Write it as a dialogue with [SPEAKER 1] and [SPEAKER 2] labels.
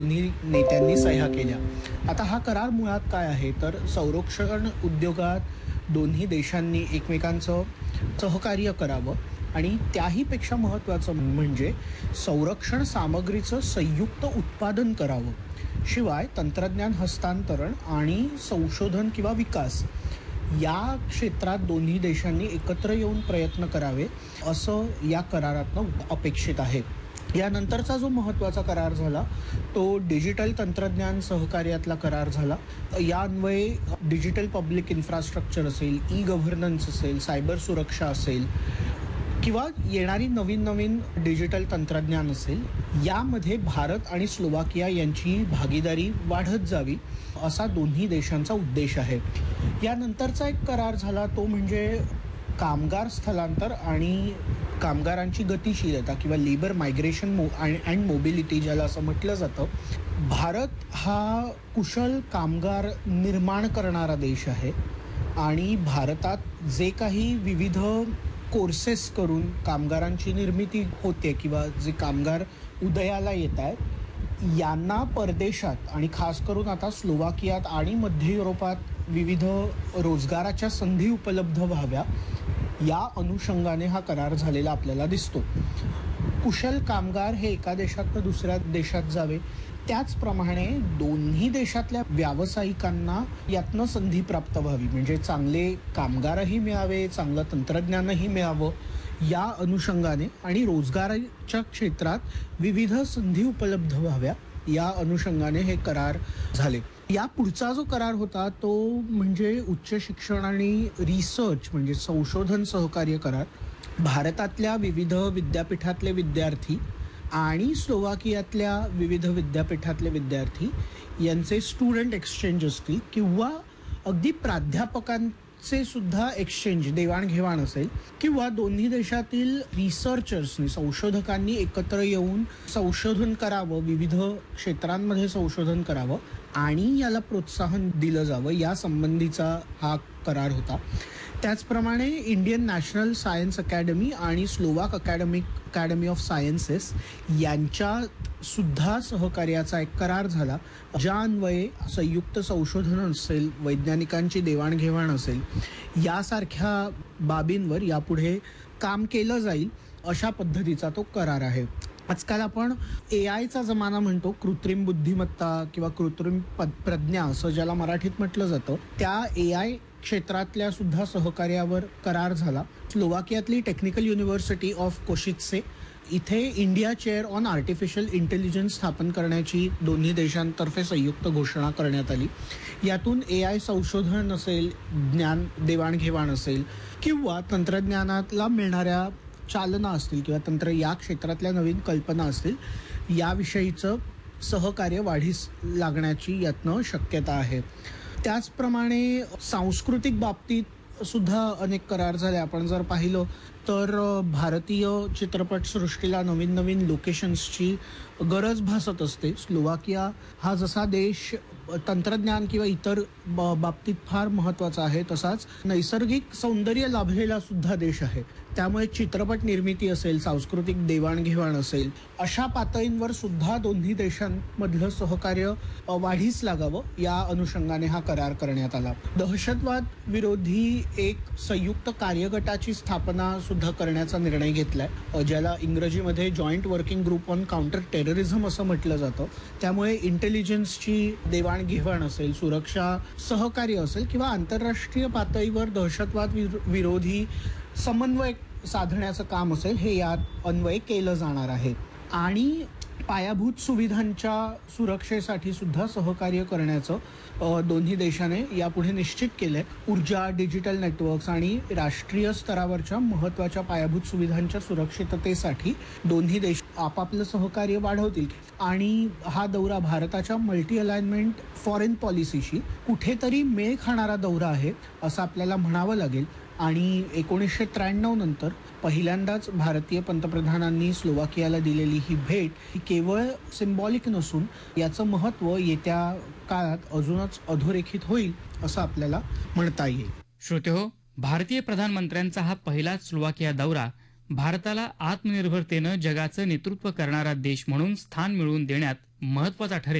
[SPEAKER 1] नेत्यांनी सह्या केल्या. आता हा करार मुळात काय आहे तर संरक्षण उद्योगात दोन्ही देशांनी एकमेकांचं सहकार्य करावं आणि त्याहीपेक्षा महत्त्वाचं म्हणजे संरक्षण सामग्रीचं संयुक्त उत्पादन करावं. शिवाय तंत्रज्ञान हस्तांतरण आणि संशोधन किंवा विकास या क्षेत्रात दोन्ही देशांनी एकत्र येऊन प्रयत्न करावे असं या करारातनं अपेक्षित आहे. यानंतरचा जो महत्त्वाचा करार झाला तो डिजिटल तंत्रज्ञान सहकार्यातला करार झाला. या अन्वये डिजिटल पब्लिक इन्फ्रास्ट्रक्चर असेल, ई गव्हर्नन्स असेल, सायबर सुरक्षा असेल किंवा येणारी नवीन नवीन डिजिटल तंत्रज्ञान असेल, यामध्ये भारत आणि स्लोवाकिया यांची भागीदारी वाढत जावी असा दोन्ही देशांचा उद्देश आहे. यानंतरचा एक करार झाला तो म्हणजे कामगार स्थलांतर आणि कामगारांची गतिशीलता किंवा लेबर मायग्रेशन अँड मोबिलिटी ज्याला असं म्हटलं जातं. भारत हा कुशल कामगार निर्माण करणारा देश आहे आणि भारतात जे काही विविध कोर्सेस करून कामगारांची निर्मिती होते किंवा जे कामगार उदयाला येत आहेत यांना परदेशात आणि खास करून आता स्लोवाकियात आणि मध्य युरोपात विविध रोजगाराच्या संधी उपलब्ध व्हाव्या या अनुषंगाने हा करार झालेला आपल्याला दिसतो. कुशल कामगार हे एका देशातनं दुसऱ्या देशात जावे, त्याचप्रमाणे दोन्ही देशातल्या व्यावसायिकांना यातनं संधी प्राप्त व्हावी, म्हणजे चांगले कामगारही मिळावे, चांगलं तंत्रज्ञानही मिळावं या अनुषंगाने आणि रोजगाराच्या क्षेत्रात विविध संधी उपलब्ध व्हाव्या या अनुषंगाने हे करार झाले. या पुढचा जो करार होता तो म्हणजे उच्च शिक्षण आणि रिसर्च म्हणजे संशोधन सहकार्य करार. भारतातल्या विविध विद्यापीठातले विद्यार्थी आणि स्लोवाकियातल्या विविध विद्यापीठातले विद्यार्थी यांचे स्टुडंट एक्सचेंज असतील किंवा अगदी प्राध्यापकांचे सुद्धा एक्सचेंज देवाणघेवाण असेल किंवा दोन्ही देशातील रिसर्चर्सनी संशोधकांनी एकत्र येऊन संशोधन करावं, विविध क्षेत्रांमध्ये संशोधन करावं आणि याला प्रोत्साहन दिलं जावं या संबंधीचा हा करार होता. त्याचप्रमाणे इंडियन नॅशनल सायन्स अकॅडमी आणि स्लोवाक अकॅडमी ऑफ सायन्सेस यांच्यात सुद्धा सहकार्याचा एक करार झाला, ज्या अन्वये संयुक्त संशोधन असेल, वैज्ञानिकांची देवाणघेवाण असेल यासारख्या बाबींवर यापुढे काम केलं जाईल अशा पद्धतीचा तो करार आहे. आजकाल आपण AI चा जमाना म्हणतो, कृत्रिम बुद्धिमत्ता किंवा कृत्रिम प्रज्ञा असं ज्याला मराठीत म्हटलं जातं, त्या AI क्षेत्रातल्या सुद्धा सहकार्यावर करार झाला. स्लोवाकियातली टेक्निकल युनिव्हर्सिटी ऑफ कोशित्से इथे India chair on artificial intelligence स्थापन करण्याची दोन्ही देशांतर्फे संयुक्त घोषणा करण्यात आली. यातून AI संशोधन असेल, ज्ञान देवाणघेवाण असेल किंवा तंत्रज्ञानातला मिळणाऱ्या चालना असतील किंवा या क्षेत्रातल्या नवीन कल्पना असतील याविषयीचं सहकार्य वाढीस लागण्याची यातनं शक्यता आहे. त्याचप्रमाणे सांस्कृतिक बाबतीत सुद्धा अनेक करार झाले. आपण जर पाहिलं तर भारतीय चित्रपटसृष्टीला नवीन नवीन लोकेशन्सची गरज भासत असते. स्लोवाकिया हा जसा देश तंत्रज्ञान किंवा इतर बाबतीत फार महत्त्वाचा आहे, तसाच नैसर्गिक सौंदर्य लाभलेला सुद्धा देश आहे. त्यामुळे चित्रपट निर्मिती असेल, सांस्कृतिक देवाणघेवाण असेल, अशा पातळींवर सुद्धा दोन्ही देशांमधलं सहकार्य वाढीस लागावं या अनुषंगाने हा करार करण्यात आला. दहशतवाद विरोधी एक संयुक्त कार्यगटाची स्थापना सुद्धा करण्याचा निर्णय घेतलाय, ज्याला इंग्रजीमध्ये joint working group on counter terrorism असं म्हटलं जातं. त्यामुळे इंटेलिजन्सची देवाणघेवाण असेल, सुरक्षा सहकार्य असेल किंवा आंतरराष्ट्रीय पातळीवर दहशतवाद विरोधी समन्वय साधण्याचं काम असेल हे यात अन्वय केलं जाणार आहे. आणि पायाभूत सुविधांच्या सुरक्षेसाठी सुद्धा सहकार्य करण्याचं दोन्ही देशाने यापुढे निश्चित केलंय. ऊर्जा, डिजिटल नेटवर्क्स आणि राष्ट्रीय स्तरावरच्या महत्त्वाच्या पायाभूत सुविधांच्या सुरक्षिततेसाठी दोन्ही देश आपापलं सहकार्य वाढवतील. आणि हा दौरा भारताच्या मल्टी अलाइनमेंट फॉरेन पॉलिसीशी कुठेतरी मेळ खाणारा दौरा आहे असं आपल्याला म्हणावं लागेल. आणि 1993 नंतर पहिल्यांदाच भारतीय पंतप्रधानांनी स्लोवाकियाला दिलेली ही भेट ही केवळ सिम्बॉलिक नसून याचं महत्त्व येत्या काळात अजूनच अधोरेखित होईल असं आपल्याला म्हणता येईल.
[SPEAKER 2] श्रोतेहो, भारतीय प्रधानमंत्र्यांचा हा पहिलाच स्लोवाकिया दौरा भारताला आत्मनिर्भरतेनं जगाचं नेतृत्व करणारा देश म्हणून स्थान मिळवून देण्यात महत्वाचा ठरेल